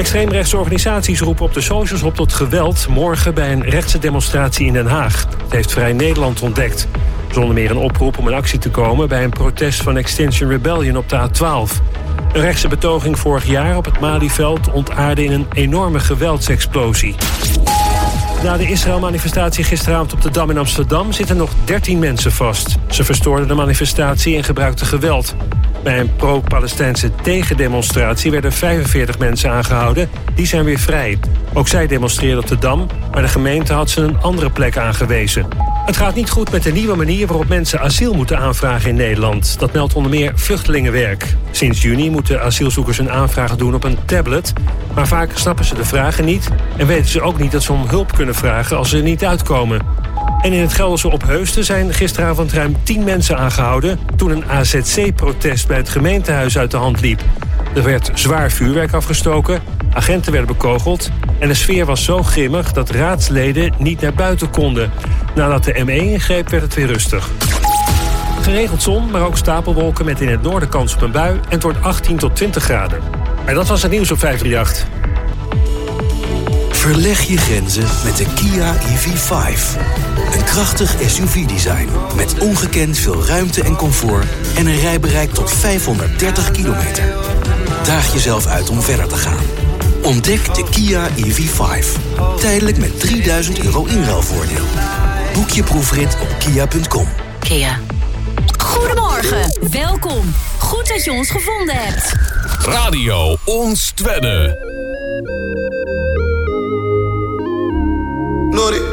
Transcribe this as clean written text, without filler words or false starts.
Extreemrechtse organisaties roepen op de socials op tot geweld morgen bij een rechtse demonstratie in Den Haag. Dat heeft Vrij Nederland ontdekt. Zonder meer een oproep om in actie te komen bij een protest van Extinction Rebellion op de A12. Een rechtse betoging vorig jaar op het Malieveld ontaarde in een enorme geweldsexplosie. Na de Israël-manifestatie gisteravond op de Dam in Amsterdam zitten nog 13 mensen vast. Ze verstoorden de manifestatie en gebruikten geweld. Bij een pro-Palestijnse tegendemonstratie werden 45 mensen aangehouden. Die zijn weer vrij. Ook zij demonstreerden op de Dam, maar de gemeente had ze een andere plek aangewezen. Het gaat niet goed met de nieuwe manier waarop mensen asiel moeten aanvragen in Nederland. Dat meldt onder meer Vluchtelingenwerk. Sinds juni moeten asielzoekers hun aanvragen doen op een tablet. Maar vaak snappen ze de vragen niet en weten ze ook niet dat ze om hulp kunnen vragen als ze er niet uitkomen. En in het Gelderse Opheusden zijn gisteravond ruim 10 mensen aangehouden toen een AZC-protest bij het gemeentehuis uit de hand liep. Er werd zwaar vuurwerk afgestoken, agenten werden bekogeld en de sfeer was zo grimmig dat raadsleden niet naar buiten konden. Nadat de ME ingreep werd het weer rustig. Geregeld zon, maar ook stapelwolken met in het noorden kans op een bui en het wordt 18 tot 20 graden. En dat was het nieuws op 538. Verleg je grenzen met de Kia EV5. Een krachtig SUV-design met ongekend veel ruimte en comfort en een rijbereik tot 530 kilometer. Daag jezelf uit om verder te gaan. Ontdek de Kia EV5. Tijdelijk met €3000 inruilvoordeel. Boek je proefrit op kia.com. Kia. Goedemorgen, welkom. Goed dat je ons gevonden hebt. Radio Ons Twedde. Lori.